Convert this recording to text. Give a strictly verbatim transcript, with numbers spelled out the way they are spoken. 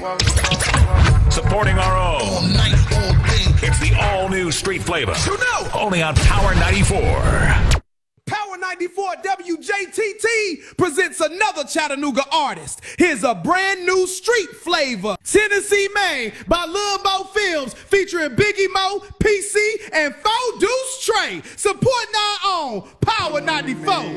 Supporting our own. All night, all day. It's the all-new Street Flavor. You know. Only on Power ninety-four. Power ninety-four W J T T presents another Chattanooga artist. Here's a brand new Street Flavor. Tennessee Maine by Lil Mo Films featuring Biggie Mo, P C, and Four Deuce Trey. Supporting our own Power ninety-four.